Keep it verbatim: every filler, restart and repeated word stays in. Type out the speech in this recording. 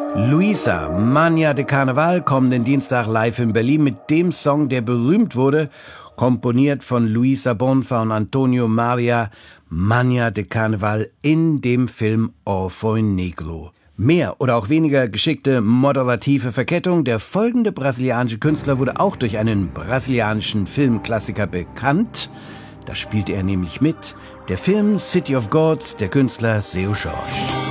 Luisa, Mania de Carnaval, kommenden Dienstag live in Berlin mit dem Song, der berühmt wurde, komponiert von Luisa Bonfa und Antonio Maria, Mania de Carnaval in dem Film Orfeo Negro. Mehr oder auch weniger geschickte moderative Verkettung. Der folgende brasilianische Künstler wurde auch durch einen brasilianischen Filmklassiker bekannt. Da spielte er nämlich mit. Der Film City of Gods, der Künstler Seu Jorge.